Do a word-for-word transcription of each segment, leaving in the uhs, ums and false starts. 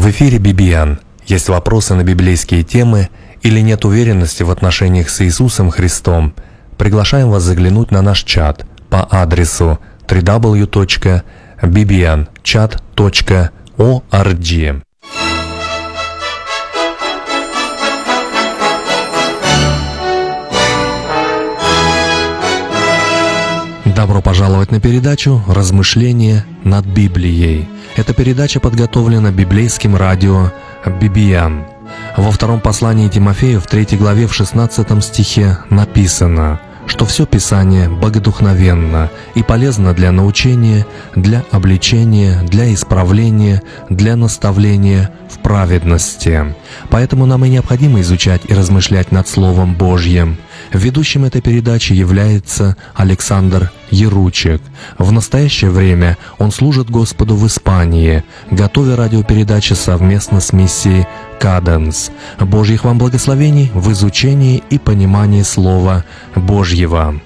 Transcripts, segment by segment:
В эфире би би эн. Есть вопросы на библейские темы или нет уверенности в отношениях с Иисусом Христом? Приглашаем вас заглянуть на наш чат по адресу дабл ю дабл ю дабл ю точка би би эн чат точка орг. Добро пожаловать на передачу «Размышления над Библией». Эта передача подготовлена библейским радио би би эн. Во втором послании Тимофею, в третьей главе, в шестнадцатом стихе написано, что все Писание богодухновенно и полезно для научения, для обличения, для исправления, для наставления в праведности. Поэтому нам и необходимо изучать и размышлять над Словом Божьим. Ведущим этой передачи является Александр Яручек. В настоящее время он служит Господу в Испании, готовя радиопередачи совместно с миссией «Каденс». Божьих вам благословений в изучении и понимании Слова Божьего.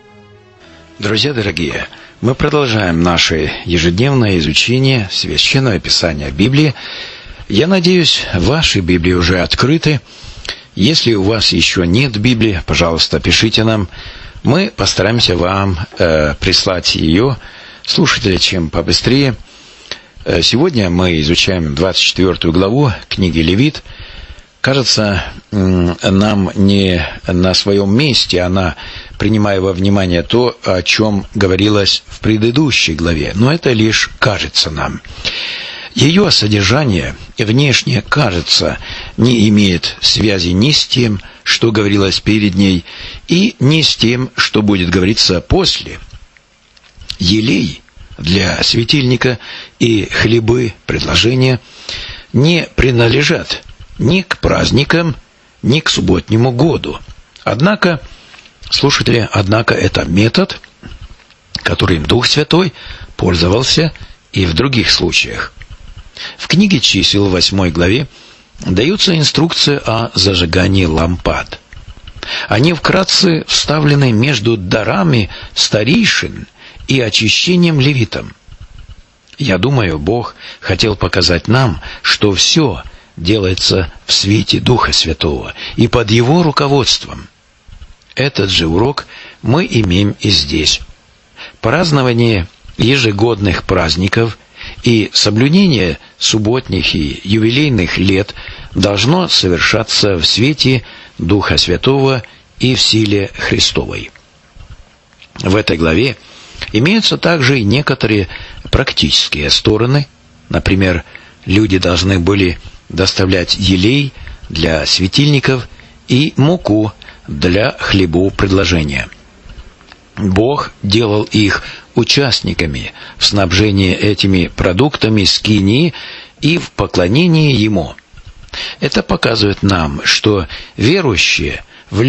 Друзья дорогие, мы продолжаем наше ежедневное изучение Священного Писания Библии. Я надеюсь, ваши Библии уже открыты. Если у вас еще нет Библии, пожалуйста, пишите нам. Мы постараемся вам э, прислать ее, слушатели, чем побыстрее. Э, сегодня мы изучаем двадцать четвёртую главу книги Левит. Кажется, э, нам не на своем месте она, принимая во внимание то, о чем говорилось в предыдущей главе. Но это лишь кажется нам. Ее содержание внешне, кажется, не имеет связи ни с тем, что говорилось перед ней, и ни с тем, что будет говориться после. Елей для светильника и хлебы предложения не принадлежат ни к праздникам, ни к субботнему году. Однако, слушатели, однако это метод, которым Дух Святой пользовался и в других случаях. В книге чисел, в восьмой главе, дается инструкция о зажигании лампад. Они вкратце вставлены между дарами старейшин и очищением левитам. Я думаю, Бог хотел показать нам, что все делается в свете Духа Святого и под Его руководством. Этот же урок мы имеем и здесь. Празднование ежегодных праздников и соблюдение субботних и юбилейных лет должно совершаться в свете Духа Святого и в силе Христовой. В этой главе имеются также и некоторые практические стороны. Например, люди должны были доставлять елей для светильников и муку для хлебопредложения. Бог делал их участниками в снабжении этими продуктами скинии и в поклонении Ему. Это показывает нам, что верующие